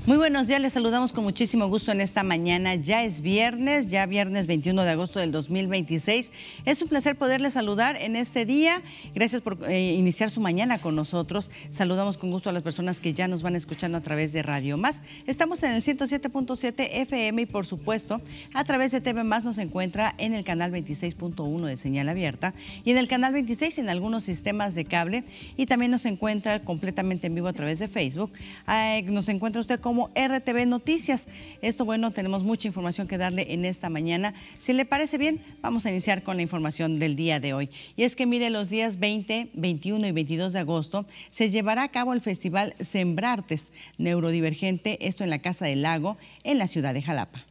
Muy buenos días, les saludamos con muchísimo gusto en esta mañana. Ya es viernes, ya viernes 21 de agosto del 2026. Es un placer poderles saludar en este día. Gracias por iniciar su mañana con nosotros. Saludamos con gusto a las personas que ya nos van escuchando a través de Radio Más. Estamos en el 107.7 FM y por supuesto a través de TV Más nos encuentra en el canal 26.1 de señal abierta y en el canal 26 en algunos sistemas de cable, y también nos encuentra completamente en vivo a través de Facebook. Nos encuentra usted como RTV Noticias. Esto, bueno, tenemos mucha información que darle en esta mañana. Si le parece bien, vamos a iniciar con la información del día de hoy. Y es que, mire, los días 20, 21 y 22 de agosto se llevará a cabo el Festival Sembrartes Neurodivergente, esto en la Casa del Lago, en la ciudad de Jalapa.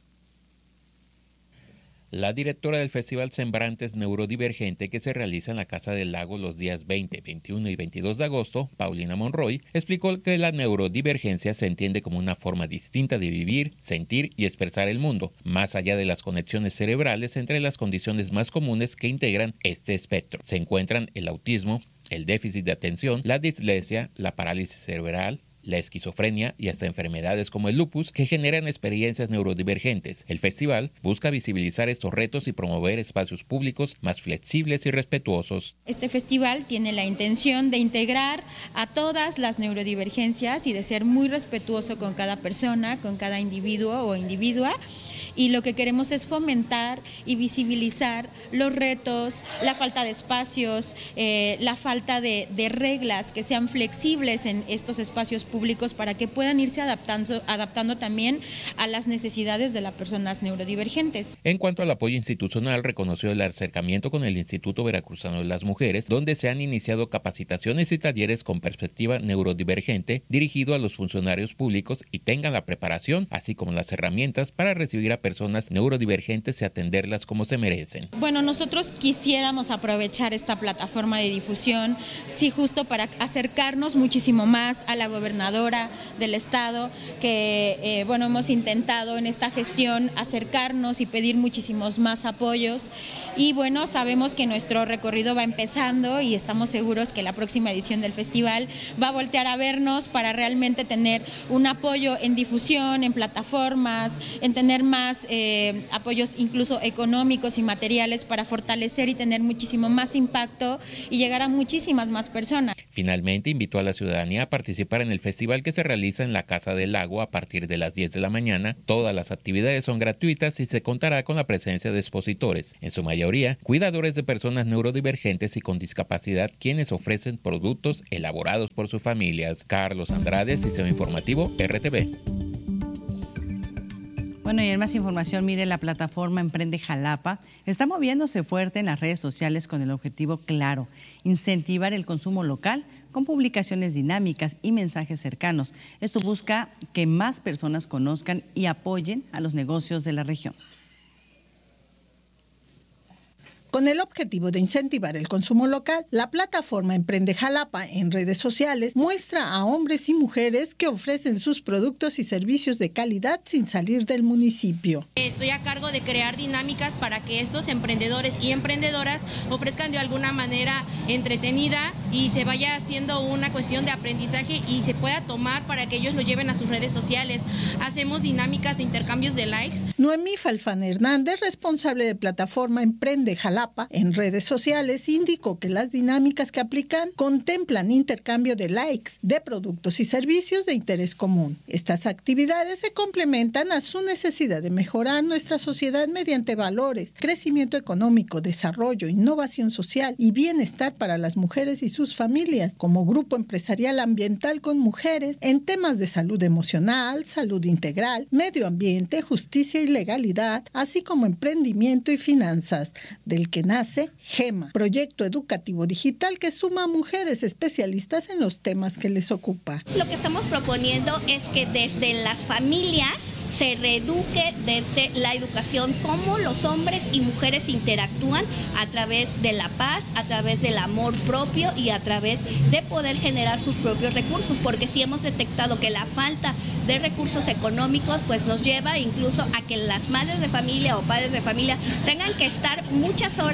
La directora del Festival Sembrantes Neurodivergente, que se realiza en la Casa del Lago los días 20, 21 y 22 de agosto, Paulina Monroy, explicó que la neurodivergencia se entiende como una forma distinta de vivir, sentir y expresar el mundo, más allá de las conexiones cerebrales entre las condiciones más comunes que integran este espectro. Se encuentran el autismo, el déficit de atención, la dislexia, la parálisis cerebral, la esquizofrenia y hasta enfermedades como el lupus, que generan experiencias neurodivergentes. El festival busca visibilizar estos retos y promover espacios públicos más flexibles y respetuosos. Este festival tiene la intención de integrar a todas las neurodivergencias y de ser muy respetuoso con cada persona, con cada individuo o individua. Y lo que queremos es fomentar y visibilizar los retos, la falta de espacios, la falta de reglas que sean flexibles en estos espacios públicos para que puedan irse adaptando también a las necesidades de las personas neurodivergentes. En cuanto al apoyo institucional, reconoció el acercamiento con el Instituto Veracruzano de las Mujeres, donde se han iniciado capacitaciones y talleres con perspectiva neurodivergente dirigido a los funcionarios públicos y tengan la preparación, así como las herramientas para recibir a personas neurodivergentes y atenderlas como se merecen. Bueno, nosotros quisiéramos aprovechar esta plataforma de difusión, sí, justo para acercarnos muchísimo más a la gobernadora del estado, que bueno, hemos intentado en esta gestión acercarnos y pedir muchísimos más apoyos. Y bueno, sabemos que nuestro recorrido va empezando y estamos seguros que la próxima edición del festival va a voltear a vernos para realmente tener un apoyo en difusión, en plataformas, en tener más apoyos incluso económicos y materiales para fortalecer y tener muchísimo más impacto y llegar a muchísimas más personas. Finalmente, invitó a la ciudadanía a participar en el festival que se realiza en la Casa del Lago a partir de las 10 de la mañana. Todas las actividades son gratuitas y se contará con la presencia de expositores, en su mayoría cuidadores de personas neurodivergentes y con discapacidad, quienes ofrecen productos elaborados por sus familias. Carlos Andrade, Sistema Informativo, RTV. Bueno, y en más información, mire, la plataforma Emprende Jalapa está moviéndose fuerte en las redes sociales con el objetivo claro: incentivar el consumo local con publicaciones dinámicas y mensajes cercanos. Esto busca que más personas conozcan y apoyen a los negocios de la región. Con el objetivo de incentivar el consumo local, la plataforma Emprende Jalapa en redes sociales muestra a hombres y mujeres que ofrecen sus productos y servicios de calidad sin salir del municipio. Estoy a cargo de crear dinámicas para que estos emprendedores y emprendedoras ofrezcan de alguna manera entretenida y se vaya haciendo una cuestión de aprendizaje y se pueda tomar para que ellos lo lleven a sus redes sociales. Hacemos dinámicas de intercambios de likes. Noemí Falfán Hernández, responsable de plataforma Emprende Jalapa en redes sociales, indicó que las dinámicas que aplican contemplan intercambio de likes de productos y servicios de interés común. Estas actividades se complementan a su necesidad de mejorar nuestra sociedad mediante valores, crecimiento económico, desarrollo, innovación social y bienestar para las mujeres y sus familias, como grupo empresarial ambiental con mujeres en temas de salud emocional, salud integral, medio ambiente, justicia y legalidad, así como emprendimiento y finanzas, del que nace GEMA, proyecto educativo digital que suma a mujeres especialistas en los temas que les ocupa. Lo que estamos proponiendo es que desde las familias se reeduque desde la educación cómo los hombres y mujeres interactúan a través de la paz, a través del amor propio y a través de poder generar sus propios recursos, porque sí hemos detectado que la falta de recursos económicos pues nos lleva incluso a que las madres de familia o padres de familia tengan que estar muchas horas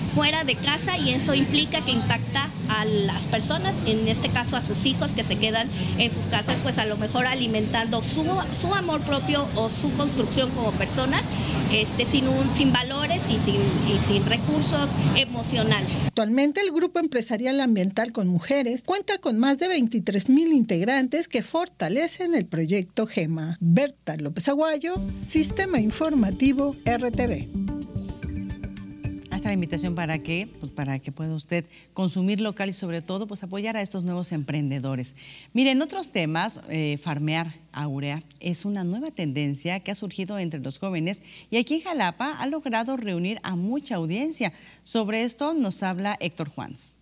fuera de casa, y eso implica que impacta a las personas, en este caso a sus hijos que se quedan en sus casas, pues a lo mejor alimentando su amor propio o su construcción como personas, sin valores y sin recursos emocionales. Actualmente el Grupo Empresarial Ambiental con Mujeres cuenta con más de 23,000 integrantes que fortalecen el proyecto GEMA. Berta López Aguayo, Sistema Informativo RTV. Hasta la invitación para que pueda usted consumir local y sobre todo pues apoyar a estos nuevos emprendedores. Mire, en otros temas, farmear áurea es una nueva tendencia que ha surgido entre los jóvenes y aquí en Jalapa ha logrado reunir a mucha audiencia. Sobre esto nos habla Héctor Juans.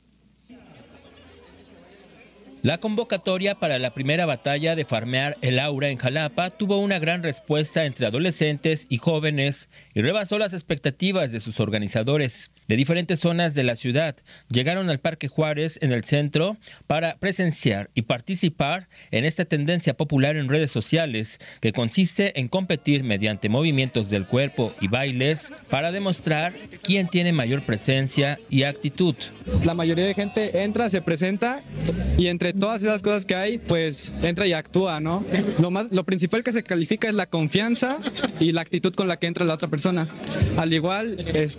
La convocatoria para la primera batalla de farmear el aura en Jalapa tuvo una gran respuesta entre adolescentes y jóvenes y rebasó las expectativas de sus organizadores. De diferentes zonas de la ciudad llegaron al Parque Juárez en el centro para presenciar y participar en esta tendencia popular en redes sociales que consiste en competir mediante movimientos del cuerpo y bailes para demostrar quién tiene mayor presencia y actitud. La mayoría de gente entra, se presenta y entre todas esas cosas que hay, pues entra y actúa, ¿no? Lo principal que se califica es la confianza y la actitud con la que entra la otra persona. Al igual,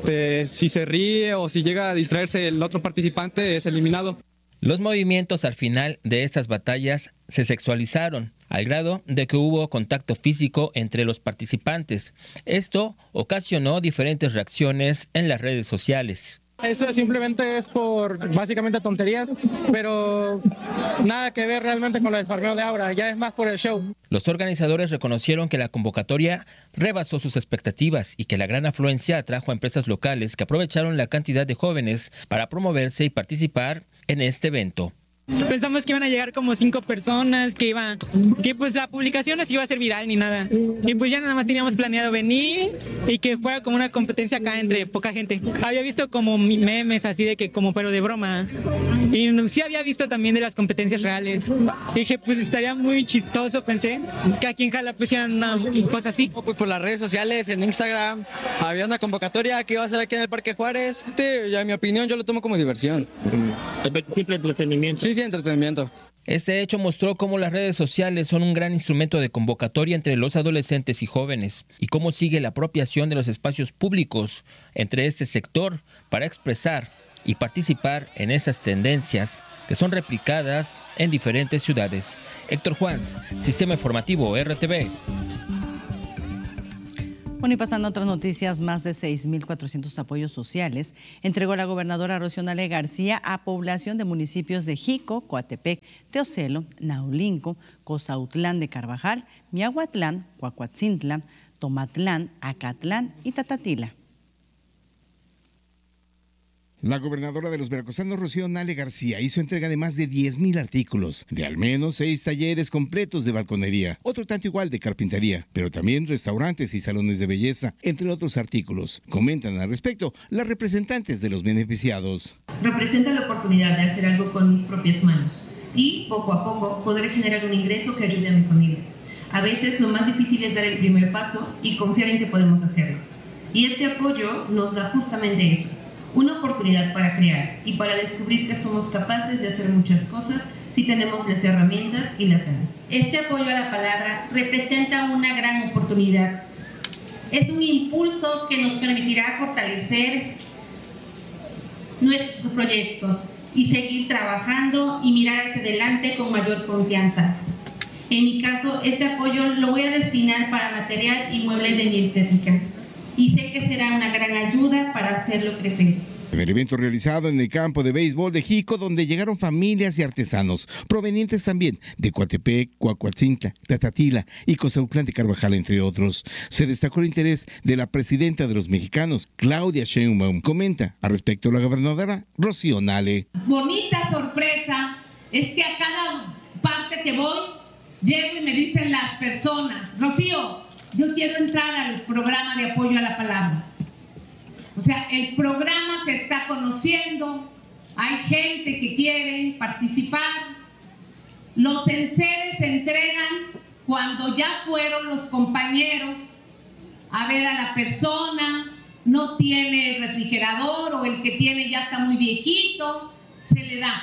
si se ríe o si llega a distraerse el otro participante, es eliminado. Los movimientos al final de estas batallas se sexualizaron, al grado de que hubo contacto físico entre los participantes. Esto ocasionó diferentes reacciones en las redes sociales. Eso simplemente es por básicamente tonterías, pero nada que ver realmente con el farmeo de aura, ya es más por el show. Los organizadores reconocieron que la convocatoria rebasó sus expectativas y que la gran afluencia atrajo a empresas locales que aprovecharon la cantidad de jóvenes para promoverse y participar en este evento. Pensamos que iban a llegar como 5 personas, que pues la publicación no se iba a hacer viral ni nada. Y pues ya nada más teníamos planeado venir y que fuera como una competencia acá entre poca gente. Había visto como memes así de que pero de broma. Y sí había visto también de las competencias reales. Y dije, pues estaría muy chistoso, pensé, que aquí en Jalapa hicieran una cosa así. Pues por las redes sociales, en Instagram, había una convocatoria que iba a ser aquí en el Parque Juárez. Ya en mi opinión yo lo tomo como diversión. Simple entretenimiento. Sí, entretenimiento. Este hecho mostró cómo las redes sociales son un gran instrumento de convocatoria entre los adolescentes y jóvenes y cómo sigue la apropiación de los espacios públicos entre este sector para expresar y participar en esas tendencias que son replicadas en diferentes ciudades. Héctor Juans, Sistema Informativo RTV. Bueno, y pasando a otras noticias, más de 6,400 apoyos sociales entregó la gobernadora Rocío Nale García a población de municipios de Jico, Coatepec, Teocelo, Naulinco, Cozautlán de Carvajal, Miahuatlán, Cuacuatzintla, Tomatlán, Acatlán y Tatatila. La gobernadora de los veracruzanos, Rocío Nale García, hizo entrega de más de 10,000 artículos, de al menos 6 talleres completos de balconería, otro tanto igual de carpintería, pero también restaurantes y salones de belleza, entre otros artículos. Comentan al respecto las representantes de los beneficiados. Representa la oportunidad de hacer algo con mis propias manos y poco a poco poder generar un ingreso que ayude a mi familia. A veces lo más difícil es dar el primer paso y confiar en que podemos hacerlo. Y este apoyo nos da justamente eso. Una oportunidad para crear y para descubrir que somos capaces de hacer muchas cosas si tenemos las herramientas y las ganas. Este apoyo a la palabra representa una gran oportunidad. Es un impulso que nos permitirá fortalecer nuestros proyectos y seguir trabajando y mirar hacia adelante con mayor confianza. En mi caso, este apoyo lo voy a destinar para material y muebles de mi estética. Y sé que será una gran ayuda para hacerlo crecer. En el evento realizado en el campo de béisbol de Jico, donde llegaron familias y artesanos, provenientes también de Coatepec, Cuacuatzintla, Tatatila y Cozautlán de Carvajal, entre otros. Se destacó el interés de la presidenta de los mexicanos, Claudia Sheinbaum. Comenta al respecto la gobernadora Rocío Nale. Bonita sorpresa es que a cada parte que voy, llego y me dicen las personas, Rocío, yo quiero entrar al programa de apoyo a la palabra. O sea, el programa se está conociendo, hay gente que quiere participar. Los enseres se entregan cuando ya fueron los compañeros a ver a la persona, no tiene refrigerador o el que tiene ya está muy viejito, se le da.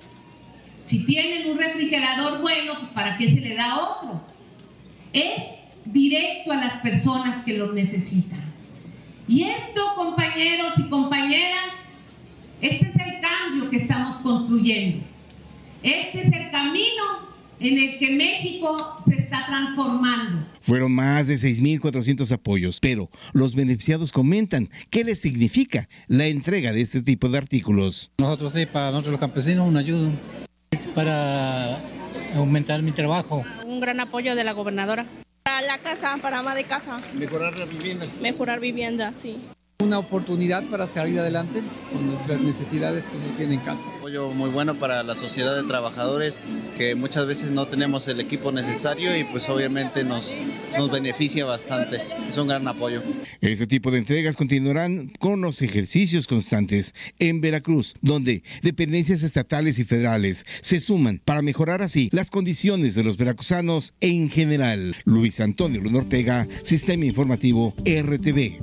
Si tienen un refrigerador bueno, pues ¿para qué se le da otro? Es directo a las personas que lo necesitan. Y esto, compañeros y compañeras, este es el cambio que estamos construyendo. Este es el camino en el que México se está transformando. Fueron más de 6,400 apoyos, pero los beneficiados comentan qué les significa la entrega de este tipo de artículos. Nosotros sí, para nosotros los campesinos, una ayuda. Es para aumentar mi trabajo. Un gran apoyo de la gobernadora. Para la casa, para ama de casa. Mejorar la vivienda. Mejorar vivienda, sí. Una oportunidad para salir adelante con nuestras necesidades que no tienen casa. Apoyo muy bueno para la sociedad de trabajadores que muchas veces no tenemos el equipo necesario y pues obviamente nos beneficia bastante. Es un gran apoyo. Este tipo de entregas continuarán con los ejercicios constantes en Veracruz, donde dependencias estatales y federales se suman para mejorar así las condiciones de los veracruzanos en general. Luis Antonio Luna Ortega, Sistema Informativo RTV.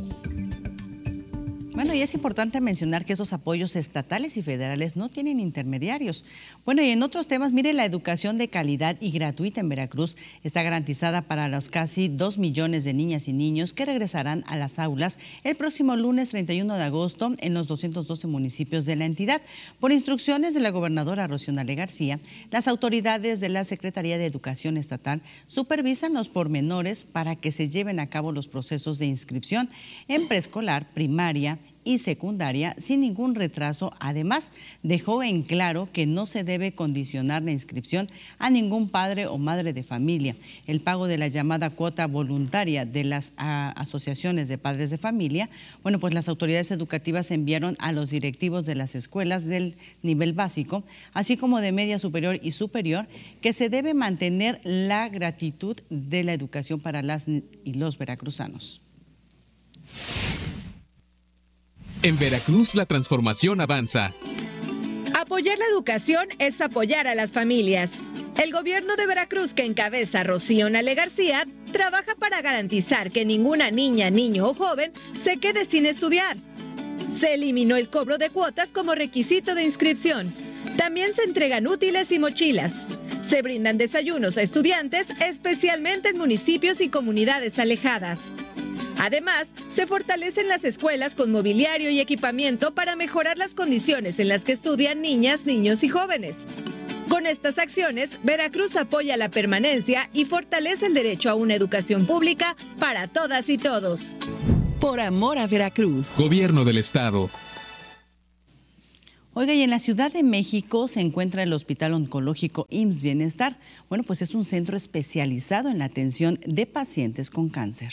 Bueno, y es importante mencionar que esos apoyos estatales y federales no tienen intermediarios. Bueno, y en otros temas, mire, la educación de calidad y gratuita en Veracruz está garantizada para los casi 2 millones de niñas y niños que regresarán a las aulas el próximo lunes 31 de agosto en los 212 municipios de la entidad. Por instrucciones de la gobernadora Rocío Nale García, las autoridades de la Secretaría de Educación Estatal supervisan los pormenores para que se lleven a cabo los procesos de inscripción en preescolar, primaria y secundaria sin ningún retraso. Además, dejó en claro que no se debe condicionar la inscripción a ningún padre o madre de familia. El pago de la llamada cuota voluntaria de las asociaciones de padres de familia, bueno, pues las autoridades educativas enviaron a los directivos de las escuelas del nivel básico, así como de media superior y superior, que se debe mantener la gratitud de la educación para las y los veracruzanos. En Veracruz la transformación avanza. Apoyar la educación es apoyar a las familias. El gobierno de Veracruz, que encabeza Rocío Nale García, trabaja para garantizar que ninguna niña, niño o joven se quede sin estudiar. Se eliminó el cobro de cuotas como requisito de inscripción. También se entregan útiles y mochilas. Se brindan desayunos a estudiantes, especialmente en municipios y comunidades alejadas. Además, se fortalecen las escuelas con mobiliario y equipamiento para mejorar las condiciones en las que estudian niñas, niños y jóvenes. Con estas acciones, Veracruz apoya la permanencia y fortalece el derecho a una educación pública para todas y todos. Por amor a Veracruz. Gobierno del Estado. Oiga, y en la Ciudad de México se encuentra el Hospital Oncológico IMSS Bienestar. Bueno, pues es un centro especializado en la atención de pacientes con cáncer.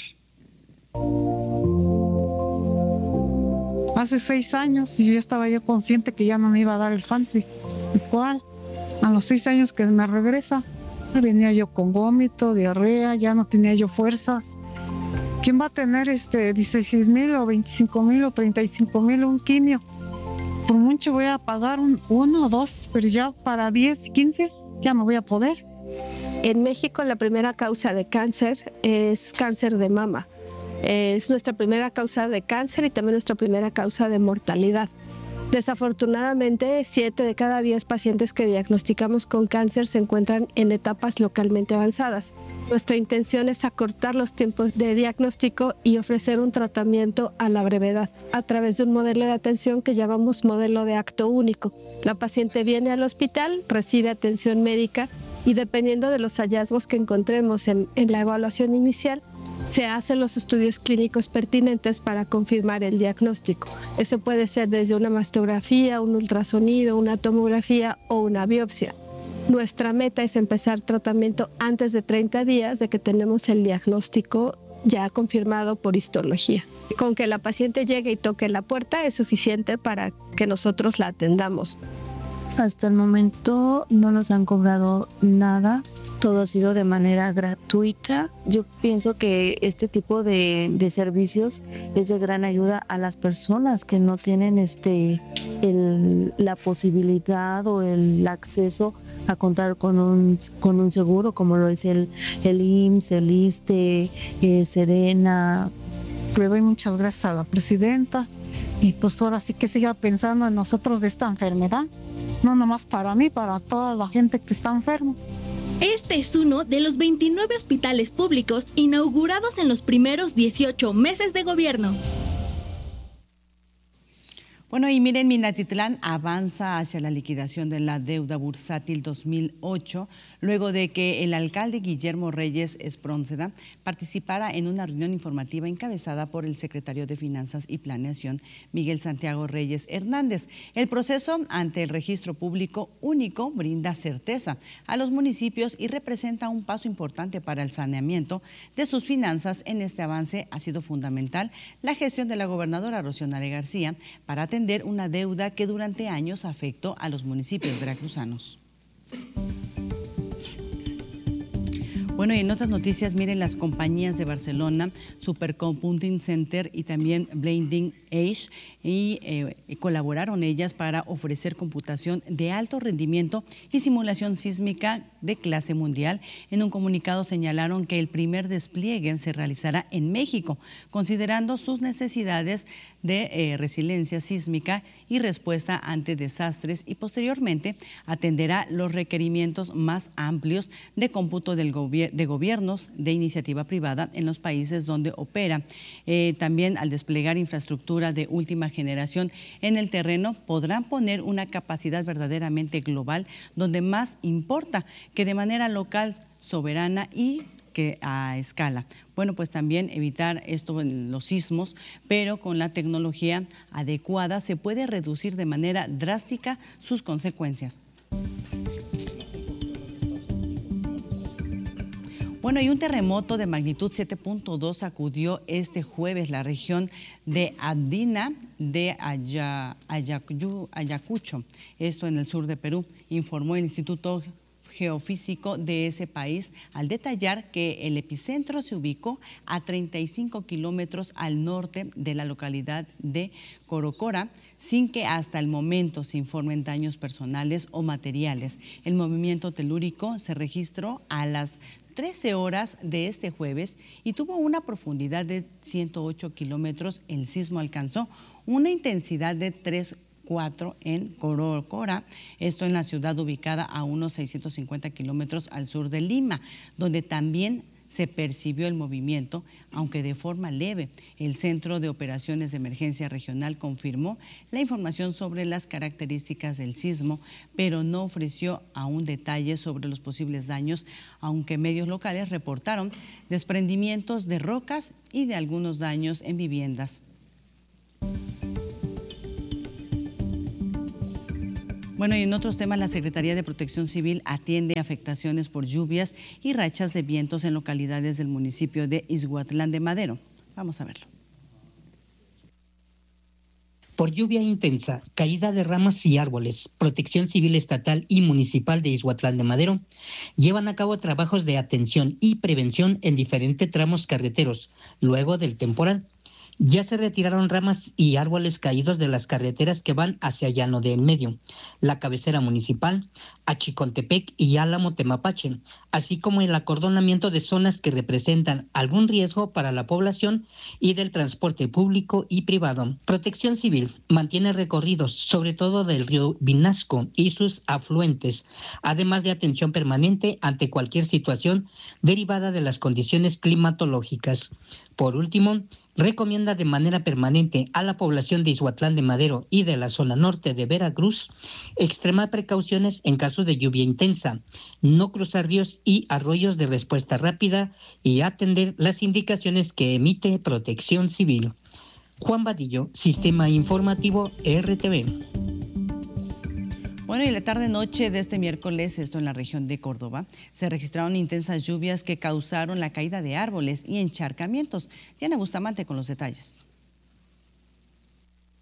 Hace 6 años y yo estaba consciente que ya no me iba a dar el cáncer. ¿Cuál? A los 6 años que me regresa, venía yo con vómito, diarrea, ya no tenía yo fuerzas. ¿Quién va a tener 16,000 o 25,000 o 35,000 un quimio? Por mucho voy a pagar 1 o 2, pero ya para 10, 15 ya no voy a poder. En México la primera causa de cáncer es cáncer de mama. Es nuestra primera causa de cáncer y también nuestra primera causa de mortalidad. Desafortunadamente, 7 de cada 10 pacientes que diagnosticamos con cáncer se encuentran en etapas localmente avanzadas. Nuestra intención es acortar los tiempos de diagnóstico y ofrecer un tratamiento a la brevedad a través de un modelo de atención que llamamos modelo de acto único. La paciente viene al hospital, recibe atención médica y dependiendo de los hallazgos que encontremos en la evaluación inicial, se hacen los estudios clínicos pertinentes para confirmar el diagnóstico. Eso puede ser desde una mastografía, un ultrasonido, una tomografía o una biopsia. Nuestra meta es empezar tratamiento antes de 30 días de que tenemos el diagnóstico ya confirmado por histología. Con que la paciente llegue y toque la puerta es suficiente para que nosotros la atendamos. Hasta el momento no nos han cobrado nada, todo ha sido de manera gratuita. Yo pienso que este tipo de servicios es de gran ayuda a las personas que no tienen la posibilidad o el acceso a contar con un seguro como lo es el IMSS, el ISSSTE, Sedena, Le doy muchas gracias a la presidenta y pues ahora sí que siga pensando en nosotros de esta enfermedad, no nomás para mí, para toda la gente que está enferma. Este es uno de los 29 hospitales públicos inaugurados en los primeros 18 meses de gobierno. Bueno, y miren, Minatitlán avanza hacia la liquidación de la deuda bursátil 2008, luego de que el alcalde Guillermo Reyes Esprónceda participara en una reunión informativa encabezada por el secretario de Finanzas y Planeación, Miguel Santiago Reyes Hernández. El proceso ante el registro público único brinda certeza a los municipios y representa un paso importante para el saneamiento de sus finanzas. En este avance ha sido fundamental la gestión de la gobernadora Rocío Nale García para atender una deuda que durante años afectó a los municipios veracruzanos. Bueno, y en otras noticias, miren, las compañías de Barcelona, Supercomputing Center y también Blending Edge, colaboraron ellas para ofrecer computación de alto rendimiento y simulación sísmica de clase mundial. En un comunicado señalaron que el primer despliegue se realizará en México, considerando sus necesidades de resiliencia sísmica y respuesta ante desastres, y posteriormente atenderá los requerimientos más amplios de cómputo de gobiernos de iniciativa privada en los países donde opera. También, al desplegar infraestructura de última generación en el terreno, podrán poner una capacidad verdaderamente global, donde más importa que de manera local, soberana y que a escala. Bueno, pues también evitar esto en los sismos, pero con la tecnología adecuada se puede reducir de manera drástica sus consecuencias. Bueno, y un terremoto de magnitud 7.2 sacudió este jueves la región de Andina de Ayacucho, esto en el sur de Perú, informó el Instituto Geofísico de ese país, al detallar que el epicentro se ubicó a 35 kilómetros al norte de la localidad de Corocora, sin que hasta el momento se informen daños personales o materiales. El movimiento telúrico se registró a las 13 horas de este jueves y tuvo una profundidad de 108 kilómetros. El sismo alcanzó una intensidad de 3,4 en Corocora, esto en la ciudad ubicada a unos 650 kilómetros al sur de Lima, donde también se percibió el movimiento, aunque de forma leve. El Centro de Operaciones de Emergencia Regional confirmó la información sobre las características del sismo, pero no ofreció aún detalles sobre los posibles daños, aunque medios locales reportaron desprendimientos de rocas y de algunos daños en viviendas. Bueno, y en otros temas, la Secretaría de Protección Civil atiende afectaciones por lluvias y rachas de vientos en localidades del municipio de Izhuatlán de Madero. Vamos a verlo. Por lluvia intensa, caída de ramas y árboles, Protección Civil Estatal y Municipal de Izhuatlán de Madero llevan a cabo trabajos de atención y prevención en diferentes tramos carreteros luego del temporal. Ya se retiraron ramas y árboles caídos de las carreteras que van hacia Llano de En Medio, la cabecera municipal, Achicontepec y Álamo Temapache, así como el acordonamiento de zonas que representan algún riesgo para la población y del transporte público y privado. Protección Civil mantiene recorridos, sobre todo del río Vinasco y sus afluentes, además de atención permanente ante cualquier situación derivada de las condiciones climatológicas. Por último, recomienda de manera permanente a la población de Izhuatlán de Madero y de la zona norte de Veracruz extremar precauciones en caso de lluvia intensa, no cruzar ríos y arroyos de respuesta rápida y atender las indicaciones que emite Protección Civil. Juan Vadillo, Sistema Informativo RTV. Bueno, y la tarde-noche de este miércoles, esto en la región de Córdoba, se registraron intensas lluvias que causaron la caída de árboles y encharcamientos. Diana Bustamante con los detalles.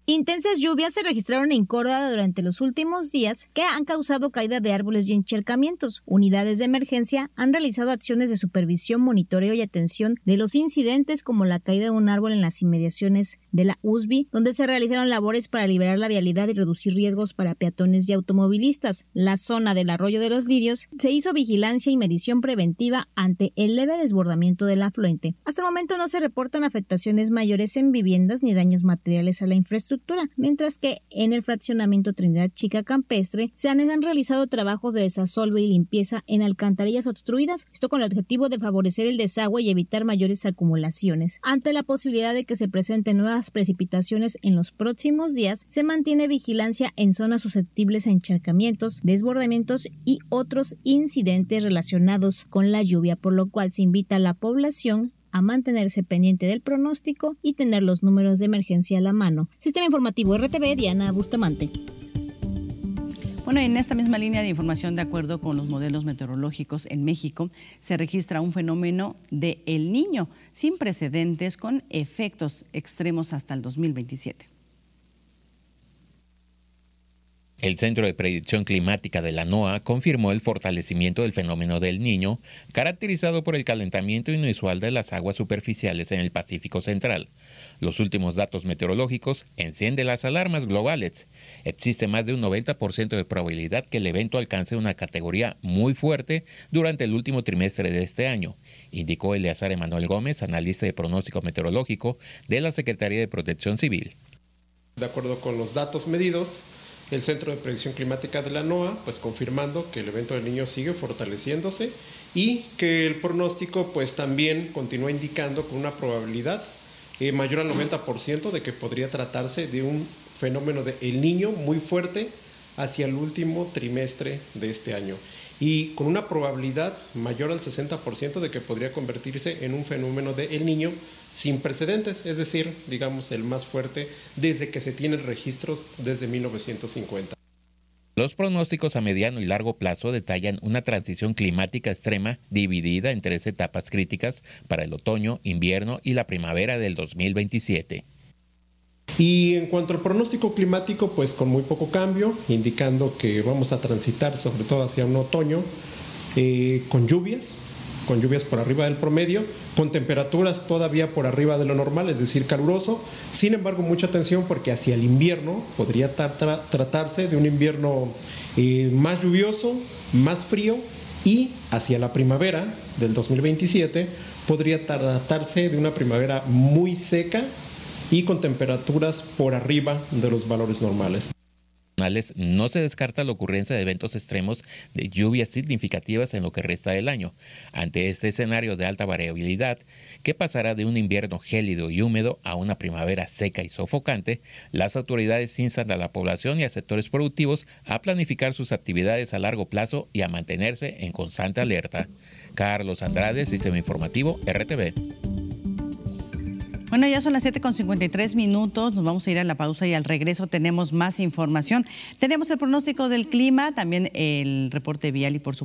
Intensas lluvias se registraron en Córdoba durante los últimos días que han causado caída de árboles y encharcamientos. Unidades de emergencia han realizado acciones de supervisión, monitoreo y atención de los incidentes como la caída de un árbol en las inmediaciones de la USB, donde se realizaron labores para liberar la vialidad y reducir riesgos para peatones y automovilistas. La zona del Arroyo de los Lirios se hizo vigilancia y medición preventiva ante el leve desbordamiento del afluente. Hasta el momento no se reportan afectaciones mayores en viviendas ni daños materiales a la infraestructura, mientras que en el fraccionamiento Trinidad Chica Campestre se han realizado trabajos de desasolve y limpieza en alcantarillas obstruidas, esto con el objetivo de favorecer el desagüe y evitar mayores acumulaciones. Ante la posibilidad de que se presenten nuevas precipitaciones en los próximos días, se mantiene vigilancia en zonas susceptibles a encharcamientos, desbordamientos y otros incidentes relacionados con la lluvia, por lo cual se invita a la población a mantenerse pendiente del pronóstico y tener los números de emergencia a la mano. Sistema Informativo RTV, Diana Bustamante. Bueno, en esta misma línea de información, de acuerdo con los modelos meteorológicos en México, se registra un fenómeno de El Niño sin precedentes con efectos extremos hasta el 2027. El Centro de Predicción Climática de la NOAA confirmó el fortalecimiento del fenómeno del Niño, caracterizado por el calentamiento inusual de las aguas superficiales en el Pacífico Central. Los últimos datos meteorológicos encienden las alarmas globales. Existe más de un 90% de probabilidad que el evento alcance una categoría muy fuerte durante el último trimestre de este año, indicó Eleazar Emanuel Gómez, analista de pronóstico meteorológico de la Secretaría de Protección Civil. De acuerdo con los datos medidos, el Centro de Predicción Climática de la NOAA, pues confirmando que el evento del Niño sigue fortaleciéndose y que el pronóstico pues también continúa indicando con una probabilidad mayor al 90% de que podría tratarse de un fenómeno de El Niño muy fuerte hacia el último trimestre de este año y con una probabilidad mayor al 60% de que podría convertirse en un fenómeno de El Niño sin precedentes, es decir, digamos el más fuerte desde que se tienen registros desde 1950. Los pronósticos a mediano y largo plazo detallan una transición climática extrema dividida en 3 etapas críticas para el otoño, invierno y la primavera del 2027. Y en cuanto al pronóstico climático, pues con muy poco cambio, indicando que vamos a transitar sobre todo hacia un otoño con lluvias por arriba del promedio, con temperaturas todavía por arriba de lo normal, es decir, caluroso. Sin embargo, mucha atención porque hacia el invierno podría tratarse de un invierno más lluvioso, más frío, y hacia la primavera del 2027 podría tratarse de una primavera muy seca y con temperaturas por arriba de los valores normales. No se descarta la ocurrencia de eventos extremos de lluvias significativas en lo que resta del año. Ante este escenario de alta variabilidad, que pasará de un invierno gélido y húmedo a una primavera seca y sofocante, las autoridades instan a la población y a sectores productivos a planificar sus actividades a largo plazo y a mantenerse en constante alerta. Carlos Andrade, Sistema Informativo, RTV. Bueno, ya son las 7:53, nos vamos a ir a la pausa y al regreso tenemos más información. Tenemos el pronóstico del clima, también el reporte vial y por supuesto